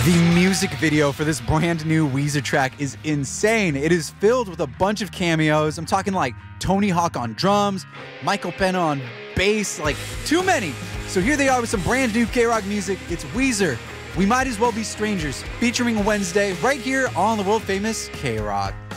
The music video for this brand new Weezer track is insane. It is filled with a bunch of cameos. I'm talking like Tony Hawk on drums, Michael Pena on bass, like too many. So here they are with some brand new K-Rock music. It's Weezer, We Might As Well Be Strangers, featuring Wednesday right here on the world famous K-Rock.